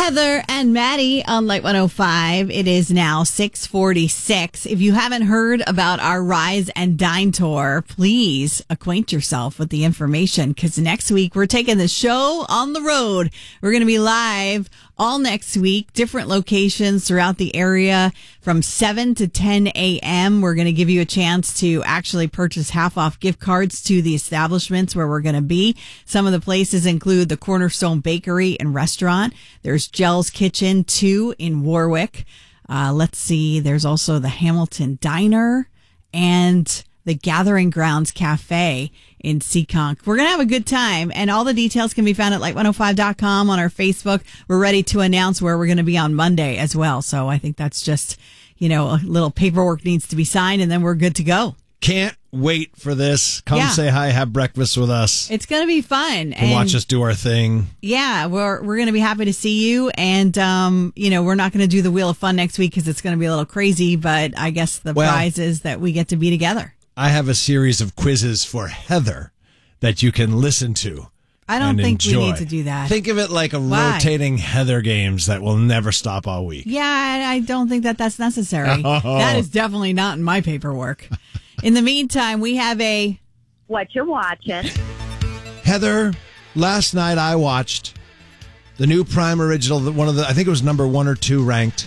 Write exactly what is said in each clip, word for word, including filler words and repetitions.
Heather and Maddie on Light one oh five. It is now six forty-six. If you haven't heard about our Rise and Dine tour, please acquaint yourself with the information because next week we're taking the show on the road. We're going to be live all next week, different locations throughout the area from seven to ten a.m. We're going to give you a chance to actually purchase half off gift cards to the establishments where we're going to be. Some of the places include the Cornerstone Bakery and Restaurant. There's Gell's Kitchen two in Warwick. Uh, let's see. There's also the Hamilton Diner and the Gathering Grounds Cafe in Seekonk. We're going to have a good time, and all the details can be found at light one oh five dot com on our Facebook. We're ready to announce where we're going to be on Monday as well. So I think that's just, you know, a little paperwork needs to be signed, and then we're good to go. Can't wait for this. Come Yeah. say hi, have breakfast with us. It's going to be fun. And, And watch us do our thing. Yeah, we're we're going to be happy to see you. And, um, you know, we're not going to do the Wheel of Fun next week because it's going to be a little crazy. But I guess the Well, prize is that we get to be together. I have a series of quizzes for Heather that you can listen to. I don't and think enjoy. we need to do that. Think of it like a Why? rotating Heather games that will never stop all week. Yeah, I, I don't think that that's necessary. That is definitely not in my paperwork. In the meantime, we have a... What you watching? Heather, last night I watched the new Prime original, one of the, I think it was number one or two ranked,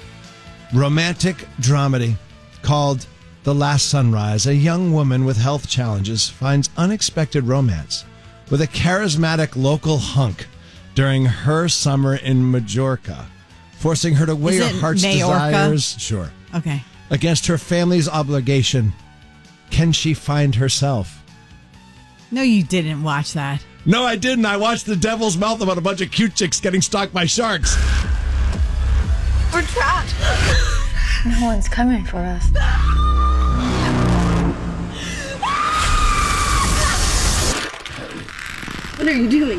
romantic dramedy called The Last Sunrise. A young woman with health challenges finds unexpected romance with a charismatic local hunk during her summer in Majorca, forcing her to weigh Is her it heart's Majorca? desires. Sure. Okay. Against her family's obligation. Can she find herself? No, you didn't watch that. No, I didn't. I watched The Devil's Mouth about a bunch of cute chicks getting stalked by sharks. We're trapped. No one's coming for us. What are you doing?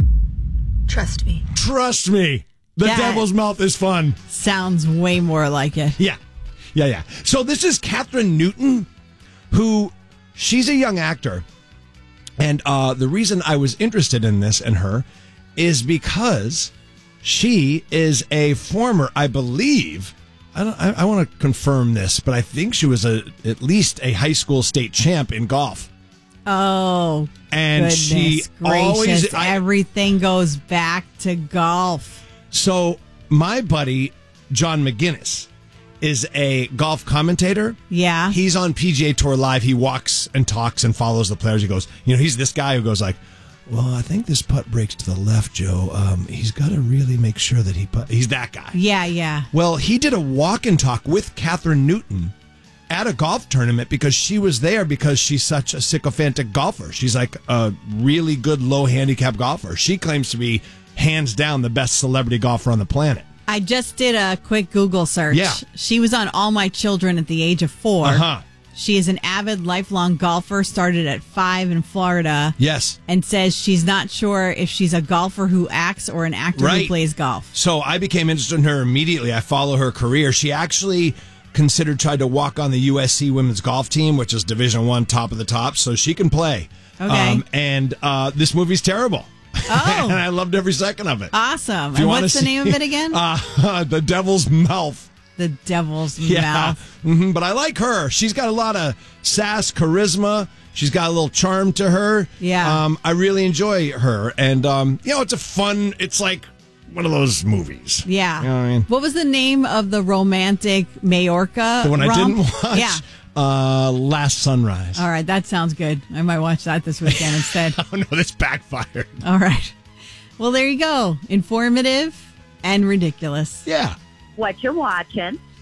Trust me. Trust me. The Yeah. Devil's Mouth is fun. Sounds way more like it. Yeah. Yeah, yeah. So this is Catherine Newton, who, she's a young actor. And uh, the reason I was interested in this and her is because she is a former, I believe, I don't, I, I want to confirm this, but I think she was a at least a high school state champ in golf. Oh, And goodness she gracious. always- I- Everything goes back to golf. So my buddy, John McGinnis, is a golf commentator. Yeah. He's on P G A Tour Live. He walks and talks and follows the players. He goes, you know, he's this guy who goes like, well, I think this putt breaks to the left, Joe. Um, he's got to really make sure that he putt. He's that guy. Yeah, yeah. Well, he did a walk and talk with Catherine Newton at a golf tournament because she was there because she's such a sycophantic golfer. She's like a really good low handicap golfer. She claims to be hands down the best celebrity golfer on the planet. I just did a quick Google search. Yeah. She was on All My Children at the age of four. Uh-huh. She is an avid lifelong golfer, started at five in Florida. Yes. And says she's not sure if she's a golfer who acts or an actor Right. who plays golf. So I became interested in her immediately. I follow her career. She actually considered tried to walk on the U S C women's golf team, which is Division One, top of the top, so she can play. Okay. and uh, this movie's terrible. Oh. And I loved every second of it. Awesome. If you And wanna what's the see- name of it again? Uh, The Devil's Mouth. the Devil's Yeah. Mouth. hmm But I like her. She's got a lot of sass, charisma. She's got a little charm to her. Yeah. Um, I really enjoy her. And, um, you know, it's a fun, it's like one of those movies. Yeah. You know what I mean? What was the name of the romantic Majorca The one I romp? didn't watch. Yeah. Uh, Last Sunrise. All right. That sounds good. I might watch that this weekend instead. Oh, no, this backfired. All right. Well, there you go. Informative and ridiculous. Yeah. What you watching?